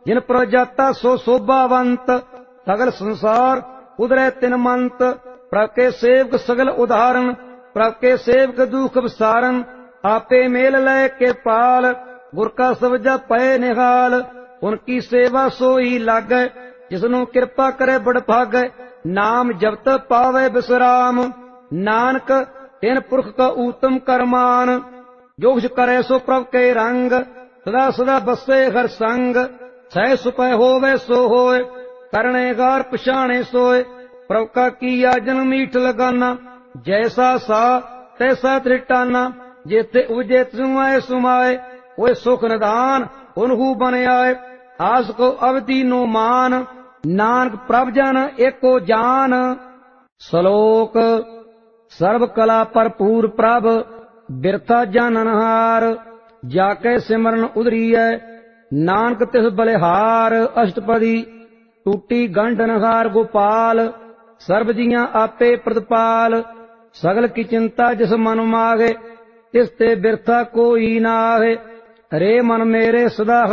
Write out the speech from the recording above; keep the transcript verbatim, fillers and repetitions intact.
जिन प्रजाता सो शोभावंत, सगल संसार उदरै तिन मंत। प्रभ के सेवक सगल उदाहरण, प्रभ के सेवक दुख विसारन। आपे मेल लय के पाल, गुर का सवजा पै निहाल। उनकी सेवा सोई लागै, जिसनु कृपा करे बड़ भागै। नाम जपत पावै विश्राम, नानक तिन पुरख का उत्तम करमान। जो कुछ करे सो प्रभ के रंग, सदा सदा बसे हर संग। सह सुपै होवे सो होए, करणे गार पछाणे सोए। प्रभ का किया जन मीठ लगाना, जैसा सा तैसा त्रिटाना। जेते उजे सुमाए सुमाए, ओए सुख निधान उनहु बन आए। आस को अवधि नो मान, नानक प्रभ जन एको जान। श्लोक। सर्व कला भरपूर प्रभ, बिरथा जाननहार। जाके सिमरन उदरीय, नानक तिस बलिहार। अष्टपदी। टूटी गंढनहार गोपाल, सर्व जियां आपे प्रतिपाल। सगल की चिंता जिस मन मागे, तिस ते बिरथा कोई नाहे। रे मन मेरे सदा